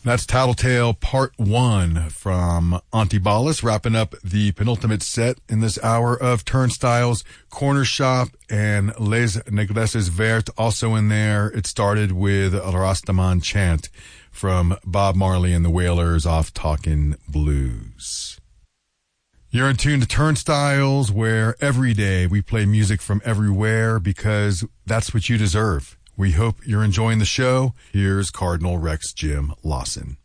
That's Tattletale Part 1 from Antibalas, wrapping up the penultimate set in this hour of Turnstiles, Corner Shop, and Les Negresses Vertes also in there. It started with a Rastaman chant from Bob Marley and the Wailers off Talkin' Blues. You're in tune to Turnstiles, where every day we play music from everywhere because that's what you deserve. We hope you're enjoying the show. Here's Cardinal Rex Jim Lawson.